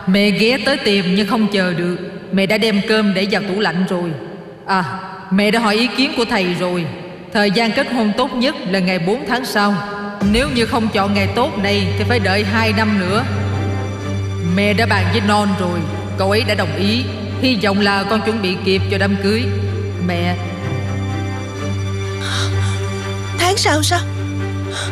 Mẹ ghé tới tìm nhưng không chờ được. Mẹ đã đem cơm để vào tủ lạnh rồi. À, mẹ đã hỏi ý kiến của thầy rồi. Thời gian kết hôn tốt nhất là ngày 4 tháng sau. Nếu như không chọn ngày tốt này thì phải đợi 2 năm nữa. Mẹ đã bàn với Non rồi, cậu ấy đã đồng ý. Hy vọng là con chuẩn bị kịp cho đám cưới. Mẹ. Tháng sau sao?